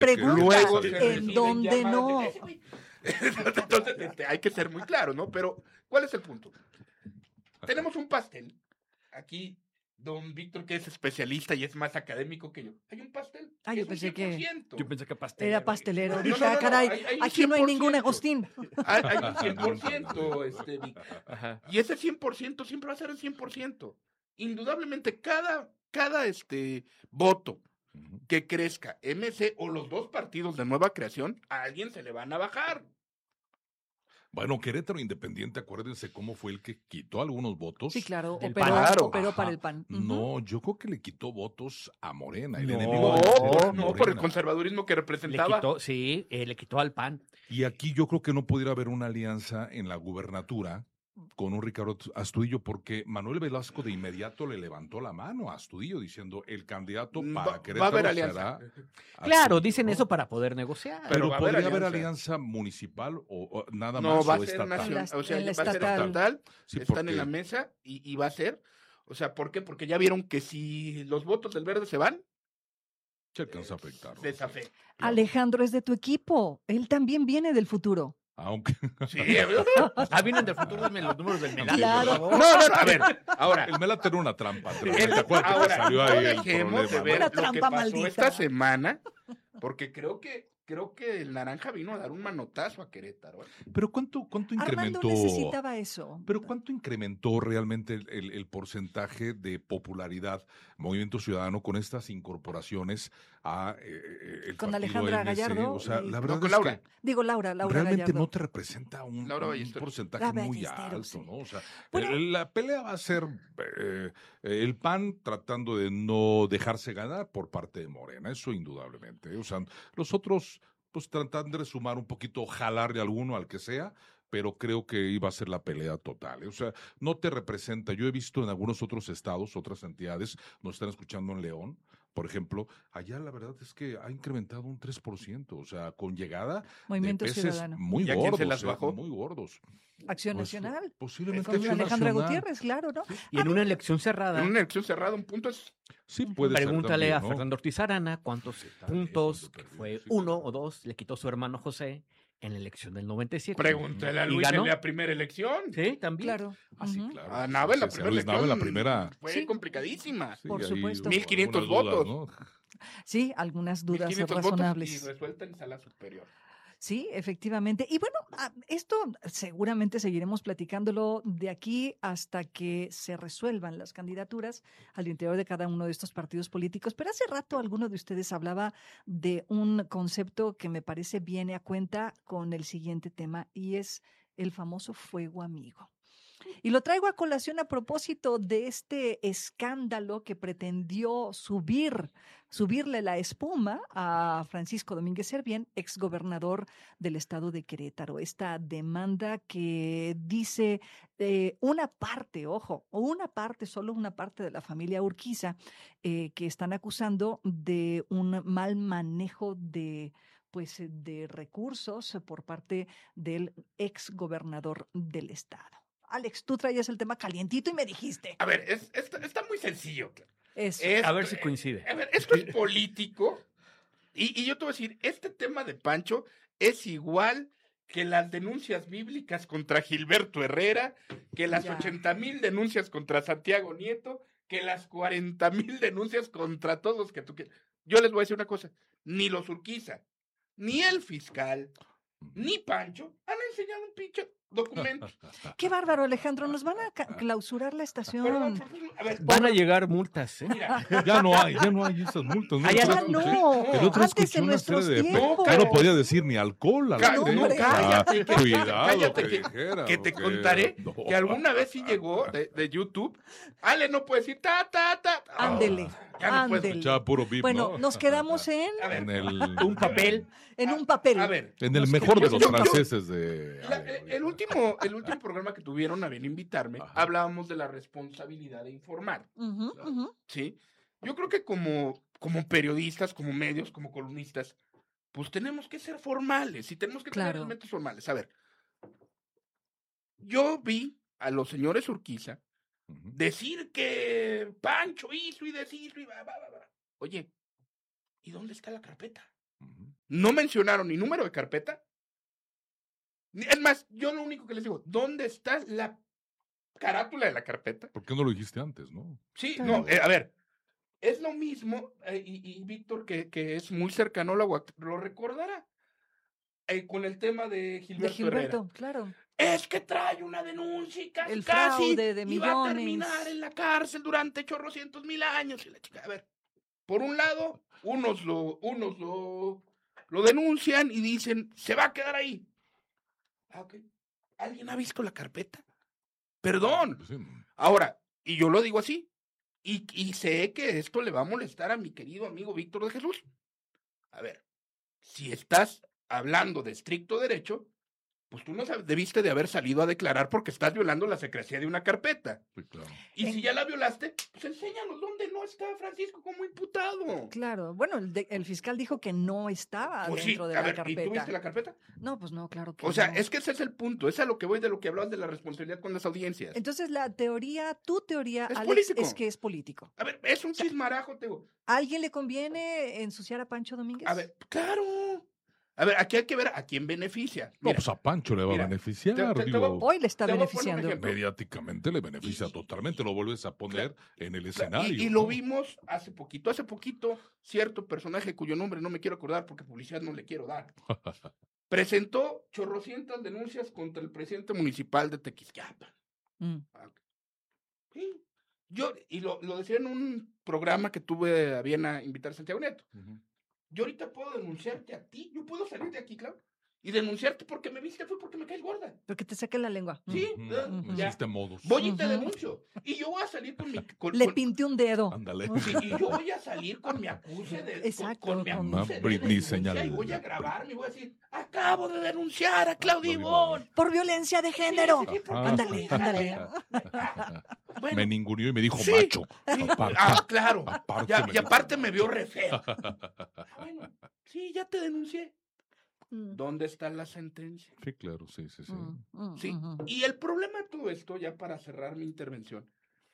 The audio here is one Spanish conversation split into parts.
Pregunta, luego ¿en dónde no? Entonces, hay que ser muy claro, ¿no? Pero, ¿cuál es el punto? Tenemos un pastel. Aquí, don Víctor, que es especialista y es más académico que yo. Hay un pastel. Ah, yo pensé que pastelero. era pastelero. No, Dije, no, no, caray, hay un aquí no hay ningún 100%. Agustín. Hay un 100%, Vic. Ajá. Y ese 100% siempre va a ser el 100%. Indudablemente, cada voto que crezca MC o los dos partidos de nueva creación, a alguien se le van a bajar. Bueno, Querétaro Independiente, acuérdense cómo fue el que quitó algunos votos. Sí, claro, Del operó, PAN. operó para el PAN. No, yo creo que le quitó votos a Morena. El No, enemigo del pueblo es No, por el Morena. conservadurismo que Le representaba. le quitó al PAN. Y aquí yo creo que no pudiera haber una alianza en la gubernatura con un Ricardo Astudillo, porque Manuel Velasco de inmediato le levantó la mano a Astudillo diciendo el candidato Va para a Querétaro haber alianza. será Claro, Astudillo, dicen ¿no? eso para poder negociar. Pero Pero va a haber podría haber alianza. alianza municipal o nada No, más va a o ser estatal. nacional. O sea, En la va a ser estatal. estatal. Sí, Están porque- en la mesa y va a ser. O sea, ¿por qué? Porque ya vieron que si los votos del verde se van, Se alcanza a afectar. ¿no? desafecta. Alejandro es de tu equipo. Él también viene del futuro. Aunque Sí, Vienen del futuro, dime los números del medal. Claro. por no, favor. a ver, ahora. el Mela tenía una trampa. ¿Te ¿Te acuerdas que ahora, salió no ahí el dejemos de problema? ver Una lo que trampa pasó maldita. esta semana, porque creo que el Naranja vino a dar un manotazo a Querétaro. Pero ¿cuánto Armando incrementó? necesitaba eso. Pero ¿cuánto incrementó realmente el porcentaje de popularidad Movimiento Ciudadano con estas incorporaciones a el Con partido Alejandra MC? Gallardo O sea, y- la verdad con es Laura. que Digo, Laura realmente Gallardo. no te representa un Laura Ballesteros. porcentaje Laura muy Ballesteros, alto, sí. ¿no? O sea, Bueno. la pelea va a ser el PAN tratando de no dejarse ganar por parte de Morena, eso indudablemente. O sea, los otros pues tratando de sumar un poquito, jalarle alguno al que sea, pero creo que iba a ser la pelea total. O sea, no te representa. Yo he visto en algunos otros estados, otras entidades, nos están escuchando en León, por ejemplo, allá la verdad es que ha incrementado un 3%, o sea, con llegada Movimiento de peces Ciudadano. muy ¿Y a quién gordos, se las bajó? muy gordos. Acción Pues, Nacional. Posiblemente Con Acción Alejandra Nacional. Gutiérrez, claro, ¿no? Y en una elección cerrada, En una elección cerrada, un punto es. Sí, puede ser pregúntale también, a ¿no? Fernando Ortiz Arana cuántos también, puntos, cuánto que perdió, fue sí, 1 claro. o 2, le quitó su hermano José en la elección del 97. Pregúntale a ¿Y Luis ganó? en la primera elección. Sí, también. Claro. Ah, sí, Ujú. claro. A Nava en la Sí, primera Luis Nava elección. en la primera. Fue Sí. complicadísima. Sí, Por ahí supuesto. hubo 1500 algunas dudas, votos. ¿no? Sí, algunas dudas 1500 razonables. votos y resuelta en sala superior. Sí, efectivamente. Y bueno, esto seguramente seguiremos platicándolo de aquí hasta que se resuelvan las candidaturas al interior de cada uno de estos partidos políticos. Pero hace rato alguno de ustedes hablaba de un concepto que me parece viene a cuenta con el siguiente tema y es el famoso fuego amigo. Y lo traigo a colación a propósito de este escándalo que pretendió subirle la espuma a Francisco Domínguez Servién, exgobernador del estado de Querétaro. Esta demanda que dice una parte, ojo, solo una parte de la familia Urquiza, que están acusando de un mal manejo de recursos por parte del exgobernador del estado. Alex, tú traías el tema calientito y me dijiste. A ver, está muy sencillo. Eso. A ver si coincide. A ver, esto es político. Y yo te voy a decir, este tema de Pancho es igual que las denuncias bíblicas contra Gilberto Herrera, que las Ya. 80,000 denuncias contra Santiago Nieto, que las 40,000 denuncias contra todos los que tú quieras. Yo les voy a decir una cosa, ni los Urquiza, ni el fiscal, ni Pancho han enseñado un pinche documento. Qué bárbaro, Alejandro. Nos van a clausurar la estación. Perdón, a ver, Van a llegar multas, ¿eh? mira, Ya no hay esas multas. ¿no? Allá Ya no. no. El otro Antes escuché en una nuestros serie de tiempos. ya no podía decir ni alcohol. No, hombre. cállate, Cuidado cállate, que que, dijera, que te porque- contaré no. que alguna vez sí llegó de YouTube. Ale no puede decir ta. Ándele, Ya no puedes ándele. Escuchaba puro beat, Bueno, ¿no? nos quedamos A ver, en el Un papel. en un papel. A ver, en el Nos mejor de quedamos- los yo- franceses de el último programa que tuvieron a bien invitarme, Ajá. hablábamos de la responsabilidad de informar, Ujú, ujú. ¿sí? Yo creo que como periodistas, como medios, como columnistas, pues tenemos que ser formales y tenemos que tener Claro. elementos formales. A ver, yo vi a los señores Urquiza Ujú. decir que Pancho hizo y deshizo y va. Oye, ¿y dónde está la carpeta? Ujú. no mencionaron ni número de carpeta. Es más, yo lo único que les digo, ¿dónde está la carátula de la carpeta? ¿Por qué no lo dijiste antes, no? Sí, Claro. no, a ver, es lo mismo, y Víctor, que es muy cercano a la UAC, lo recordará, con el tema de De Gilberto Herrera. Gilberto, claro. Es que trae una denuncia y casi, El fraude de y va a terminar millones. en la cárcel durante chorrocientos mil años. Y la chica, a ver, por un lado, unos lo denuncian y dicen, se va a quedar ahí. Ah, ok. ¿Alguien ha visto la carpeta? Perdón. Pues sí. Ahora, y yo lo digo así, y sé que esto le va a molestar a mi querido amigo Víctor de Jesús. A ver, si estás hablando de estricto derecho, pues tú no debiste de haber salido a declarar porque estás violando la secrecía de una carpeta. Sí, claro. Y si ya la violaste, pues enséñanos dónde no está Francisco como imputado. Claro. Bueno, el fiscal dijo que no estaba Pues sí, dentro de a la ver, ¿y carpeta. tú viste la carpeta? No, pues no, claro que O sea, no. es que ese es el punto, es a lo que voy de lo que hablabas de la responsabilidad con las audiencias. Entonces, tu teoría, Es Alex, político. es que es político. A ver, es un chismarajo, te digo. ¿A alguien le conviene ensuciar a Pancho Domínguez? A ver, claro. A ver, aquí hay que ver a quién beneficia. No, Mira, pues a Pancho le va mira, a beneficiar, te digo, Hoy le está te voy a poner un beneficiando. ejemplo. mediáticamente le beneficia totalmente, lo vuelves a poner en el escenario. Y lo ¿no? vimos hace poquito, cierto personaje cuyo nombre no me quiero acordar porque publicidad no le quiero dar, presentó chorrocientas denuncias contra el presidente municipal de Tequisquiapan. Mm. Sí. Y lo decía en un programa que tuve a bien a invitar a Santiago Nieto. Ujú. Yo ahorita puedo denunciarte a ti, yo puedo salir de aquí, claro, y denunciarte porque me viste, fue porque me caes gorda. Porque te saque la lengua. Sí, Ujú. ya. Hiciste modos. Voy y te Ujú. denuncio. Y yo voy a salir con mi... Le pinté un dedo. Ándale. Sí, y yo voy a salir con mi acuse de... Exacto, Con mi con- acuse de Britney denuncia señal. y voy a grabarme y voy a decir, acabo de denunciar a Claudio Claudio Ivón. Por violencia de género. Sí, porque Ándale, fue ándale. hija. Bueno, Me ninguneó y me dijo sí. macho. sí. Aparte. Ah, claro. Aparte Ya, me y dijo aparte me macho. vio re feo. Bueno, sí, ya te denuncié. Mm, ¿Dónde está la sentencia? Sí, claro, sí. Sí. ujú. Y el problema de todo esto, ya para cerrar mi intervención,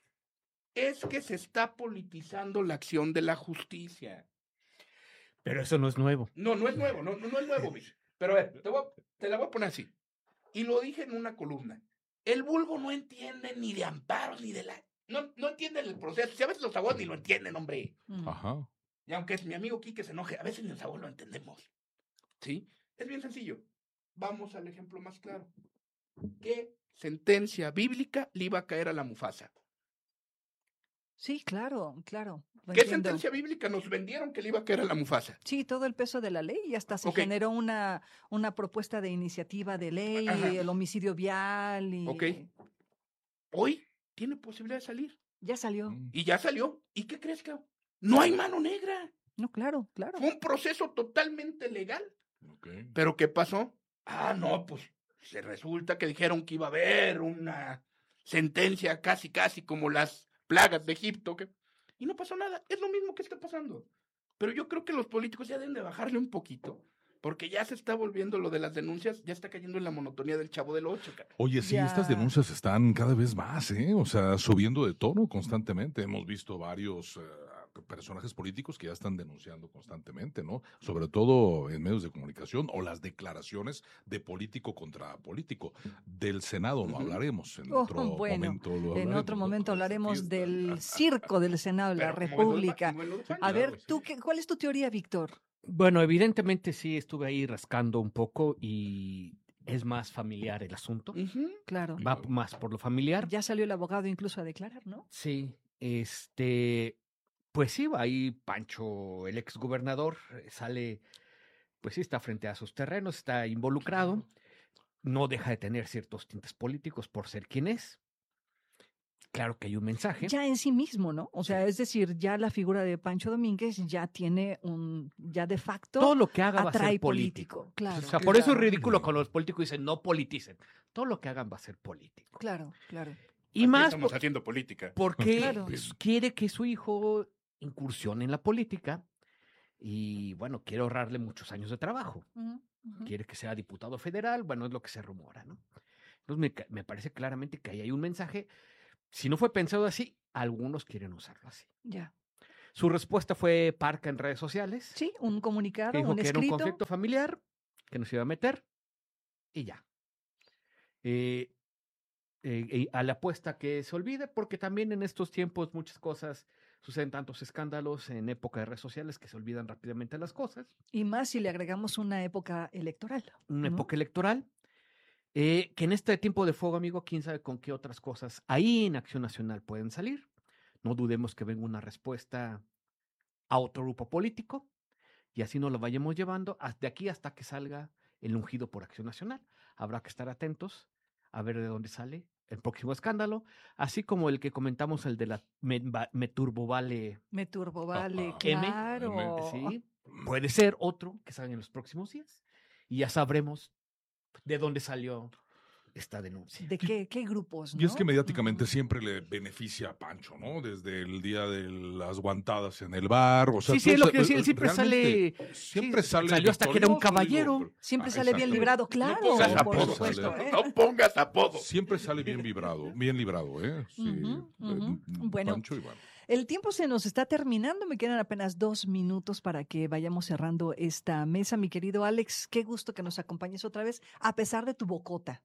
es que se está politizando la acción de la justicia. Pero eso no es nuevo. No es nuevo, no es nuevo, Vic. Pero a ver, te la voy a poner así. Y lo dije en una columna. El vulgo no entiende ni de amparos ni de la... No entienden el proceso. Si a veces los abogados ni lo entienden, hombre. Mm. Ajá. Y aunque es mi amigo Quique se enoje, a veces ni los abogados lo entendemos. ¿Sí? Es bien sencillo. Vamos al ejemplo más claro. ¿Qué sentencia bíblica le iba a caer a la Mufasa? Sí, claro, claro. Lo ¿Qué entiendo. sentencia bíblica nos vendieron que le iba a caer a la Mufasa? Sí, todo el peso de la ley y hasta se Ok. generó una propuesta de iniciativa de ley, Ajá. el homicidio vial y Ok. Hoy tiene posibilidad de salir. ya salió. Mm. Y ya salió. ¿Y qué crees, que no hay mano negra? No, claro, claro. Fue un proceso totalmente legal. Ok. ¿Pero qué pasó? Ah, no, pues se resulta que dijeron que iba a haber una sentencia casi como las plagas de Egipto. Y no pasó nada. Es lo mismo que está pasando. Pero yo creo que los políticos ya deben de bajarle un poquito. Porque ya se está volviendo lo de las denuncias, ya está cayendo en la monotonía del Chavo del Ocho, cara. Oye, sí, Ya. estas denuncias están cada vez más, ¿eh? O sea, subiendo de tono constantemente. Hemos visto varios personajes políticos que ya están denunciando constantemente, ¿no? Sobre todo en medios de comunicación o las declaraciones de político contra político. Del Senado no Ujú. hablaremos, en Oh, otro bueno, momento lo En hablaremos, otro ¿no? momento Con esta hablaremos fiesta. del circo del Senado de la Pero como es República. como es A normal. ver, Claro, ¿tú sí. cuál es tu teoría, Víctor? Bueno, evidentemente sí estuve ahí rascando un poco y es más familiar el asunto. Ujú. Claro. Va más por lo familiar. Ya salió el abogado incluso a declarar, ¿no? Sí, pues sí, va ahí Pancho, el exgobernador, sale, pues sí, está frente a sus terrenos, está involucrado, no deja de tener ciertos tintes políticos por ser quien es. Claro que hay un mensaje. Ya en sí mismo, ¿no? O sea, es decir, ya la figura de Pancho Domínguez ya tiene ya de facto Todo lo que haga va a atrae ser político. Claro, O sea, por eso es Claro. ridículo cuando los políticos dicen no politicen. Todo lo que hagan va a ser político. claro, claro. Y Aquí más estamos haciendo política. porque Claro. quiere que su hijo incursione en la política y, bueno, quiere ahorrarle muchos años de trabajo. Ujú, ujú. Quiere que sea diputado federal, bueno, es lo que se rumora, ¿no? Entonces me parece claramente que ahí hay un mensaje. Si no fue pensado así, algunos quieren usarlo así. Ya. Su respuesta fue parca en redes sociales. Sí, un comunicado, Que dijo un que era un escrito. conflicto familiar, que nos iba a meter, y ya. A la apuesta que se olvide, porque también en estos tiempos muchas cosas suceden, tantos escándalos en época de redes sociales que se olvidan rápidamente las cosas. Y más si le agregamos una época electoral. Una ¿no? época electoral, que en este tiempo de fuego, amigo, quién sabe con qué otras cosas ahí en Acción Nacional pueden salir. No dudemos que venga una respuesta a otro grupo político, y así nos lo vayamos llevando de aquí hasta que salga el ungido por Acción Nacional. Habrá que estar atentos a ver de dónde sale el próximo escándalo, así como el que comentamos, el de la Me Turbovale. Me turbovale, M, claro. Sí, puede ser otro que salga en los próximos días, y ya sabremos de dónde salió esta denuncia. ¿De qué grupos? Y es que ¿no? mediáticamente siempre le beneficia a Pancho, ¿no? Desde el día de las guantadas en el bar, o sea... Sí, es lo que decía, él siempre realmente sale... Siempre sí, salió salió hasta que era un victorioso, caballero. digo, Siempre sale bien exactamente. librado, claro. No pongas por apodos, supuesto. no pongas apodos. Siempre sale bien librado, ¿eh? Sí. Ujú, ujú. Bueno. Pancho y bueno. El tiempo se nos está terminando, me quedan apenas 2 minutos para que vayamos cerrando esta mesa. Mi querido Alex, qué gusto que nos acompañes otra vez, a pesar de tu bocota.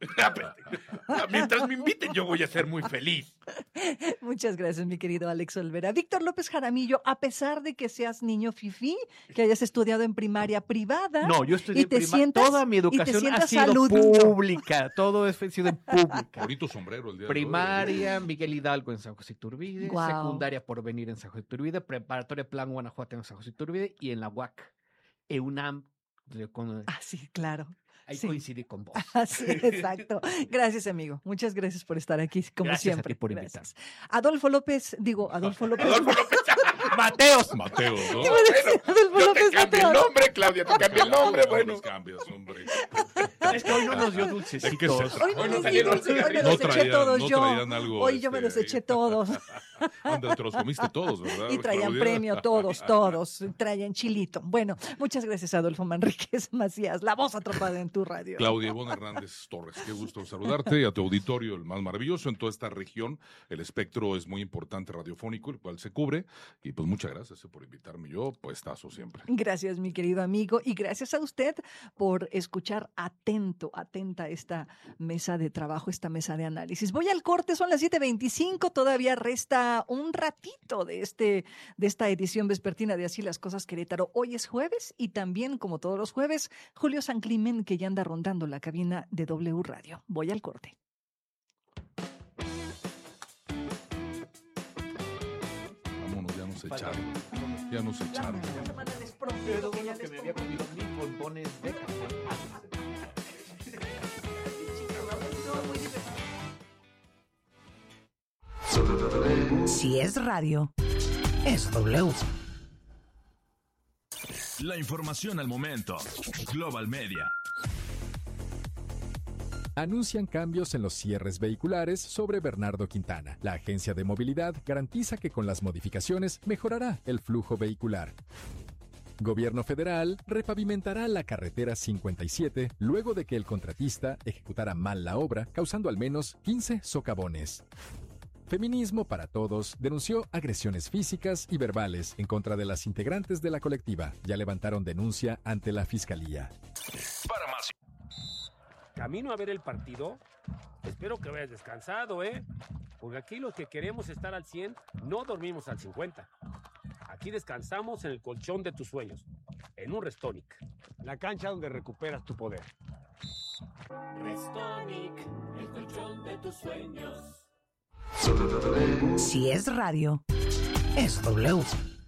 Mientras me inviten, yo voy a ser muy feliz. Muchas gracias, mi querido Alex Olvera. Víctor López Jaramillo, a pesar de que seas niño fifí, que hayas estudiado en primaria privada, No, yo estudié y te en sientas- toda mi y te educación ha sientas sido saludito. pública, todo ha sido en pública. Bonito sombrero el día de hoy. Primaria, Miguel Hidalgo en San José Iturbide, Guau. secundaria Porvenir en San José Iturbide, preparatoria Plan Guanajuato en San José Iturbide, y en la UAC, EUNAM, Ah, sí, claro. ahí sí. coincidí con vos. Así, exacto. Gracias, amigo. Muchas gracias por estar aquí, como Gracias a siempre. ti por Gracias. Adolfo López. Adolfo López. Mateos. Mateo, ¿no? Iba a decir Adolfo Yo López te cambio el Mateos. nombre, Claudia, te cambio el nombre, bueno. Los cambias, hombre. Es que hoy no nos dio ¿De qué dulcecitos. se Hoy no Hoy no les salieron di dulces, hoy me No los eché traían- todos no yo. traían algo, Hoy yo me los eché todos. Anda, te los comiste todos, ¿verdad? Y traían Claudia? premio todos. Traían chilito. Bueno, muchas gracias, Adolfo Manríquez Macías, la voz atrapada en tu radio. Claudia Ivonne Hernández Torres, qué gusto saludarte, y a tu auditorio, el más maravilloso en toda esta región. El espectro es muy importante radiofónico, el cual se cubre, y pues muchas gracias por invitarme. Yo, puestazo siempre. Gracias, mi querido amigo, y gracias a usted por escuchar atenta esta mesa de trabajo, esta mesa de análisis. Voy al corte, son las 7:25, todavía resta un ratito de esta edición vespertina de Así las Cosas Querétaro. Hoy es jueves y también, como todos los jueves, Julio San Climen, que ya anda rondando la cabina de W Radio. Voy al corte. Vámonos, ya nos echaron. Ya nos echaron. Pero bueno que me había comido 1000 bombones de café. Si es radio, es W. La información al momento. Global Media. Anuncian cambios en los cierres vehiculares sobre Bernardo Quintana. La agencia de movilidad garantiza que con las modificaciones mejorará el flujo vehicular. Gobierno federal repavimentará la carretera 57 luego de que el contratista ejecutara mal la obra, causando al menos 15 socavones. Feminismo para Todos denunció agresiones físicas y verbales en contra de las integrantes de la colectiva. Ya levantaron denuncia ante la fiscalía. Para más. Camino a ver el partido. Espero que vayas descansado, ¿eh? Porque aquí los que queremos estar al 100 no dormimos al 50. Aquí descansamos en el colchón de tus sueños, en un Restonic, la cancha donde recuperas tu poder. Restonic, el colchón de tus sueños. Si es radio, es W.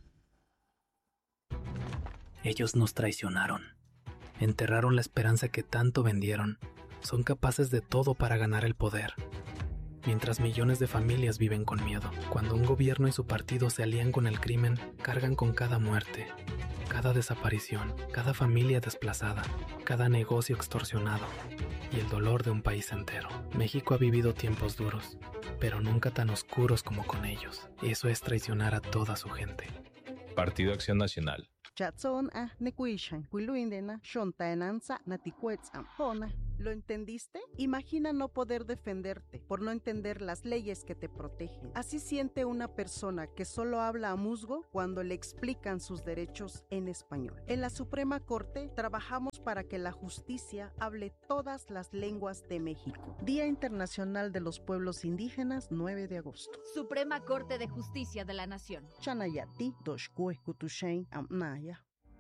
Ellos nos traicionaron. Enterraron la esperanza que tanto vendieron. Son capaces de todo para ganar el poder. Mientras millones de familias viven con miedo. Cuando un gobierno y su partido se alían con el crimen, cargan con cada muerte, cada desaparición, cada familia desplazada, cada negocio extorsionado y el dolor de un país entero. México ha vivido tiempos duros, pero nunca tan oscuros como con ellos. Eso es traicionar a toda su gente. Partido Acción Nacional. Chatzona, Nekuishan, Huiluindena, Shontaenanza, Naticuetzam, Jona. ¿Lo entendiste? Imagina no poder defenderte por no entender las leyes que te protegen. Así siente una persona que solo habla a musgo cuando le explican sus derechos en español. En la Suprema Corte trabajamos para que la justicia hable todas las lenguas de México. Día Internacional de los Pueblos Indígenas, 9 de agosto. Suprema Corte de Justicia de la Nación. Chanayati, Doshkue, Kutushain, Amnaya.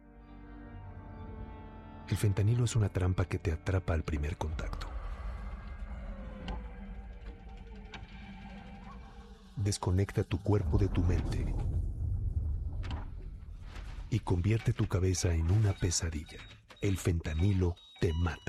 El fentanilo es una trampa que te atrapa al primer contacto. Desconecta tu cuerpo de tu mente y convierte tu cabeza en una pesadilla. El fentanilo te mata.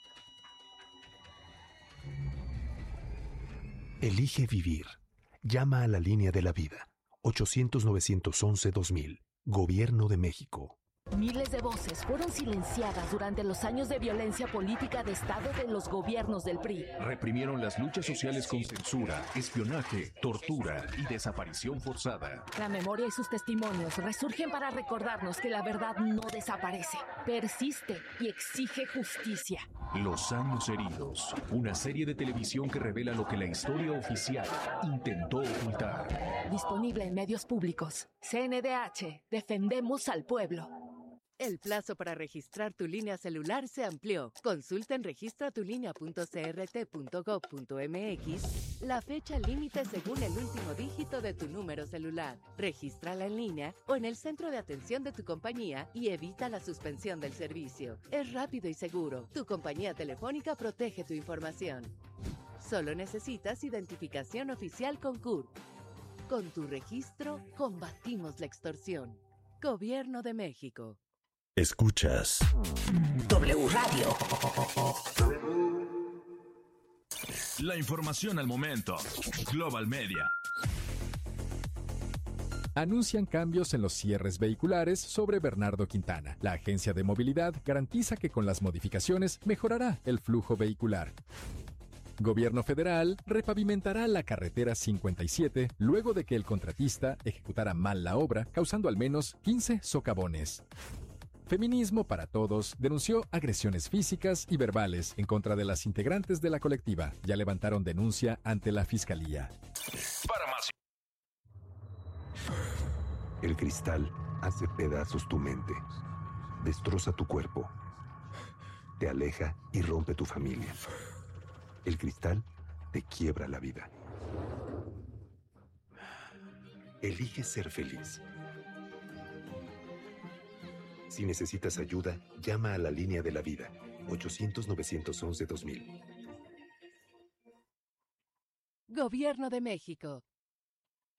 Elige vivir. Llama a la línea de la vida. 800-911-2000. Gobierno de México. Miles de voces fueron silenciadas durante los años de violencia política de Estado de los gobiernos del PRI. Reprimieron las luchas sociales con censura, espionaje, tortura y desaparición forzada. La memoria y sus testimonios resurgen para recordarnos que la verdad no desaparece, persiste y exige justicia. Los años heridos, una serie de televisión que revela lo que la historia oficial intentó ocultar. Disponible en medios públicos. CNDH, defendemos al pueblo. El plazo para registrar tu línea celular se amplió. Consulta en registratulinea.crt.gov.mx la fecha límite según el último dígito de tu número celular. Regístrala en línea o en el centro de atención de tu compañía y evita la suspensión del servicio. Es rápido y seguro. Tu compañía telefónica protege tu información. Solo necesitas identificación oficial con CURP. Con tu registro, combatimos la extorsión. Gobierno de México. Escuchas W Radio. La información al momento. Global Media. Anuncian cambios en los cierres vehiculares sobre Bernardo Quintana. La agencia de movilidad garantiza que con las modificaciones mejorará el flujo vehicular. Gobierno federal repavimentará la carretera 57 luego de que el contratista ejecutara mal la obra, causando al menos 15 socavones. Feminismo para Todos denunció agresiones físicas y verbales en contra de las integrantes de la colectiva. Ya levantaron denuncia ante la fiscalía. Para más. El cristal hace pedazos tu mente, destroza tu cuerpo, te aleja y rompe tu familia. El cristal te quiebra la vida. Elige ser feliz. Si necesitas ayuda, llama a la línea de la vida, 800-911-2000. Gobierno de México.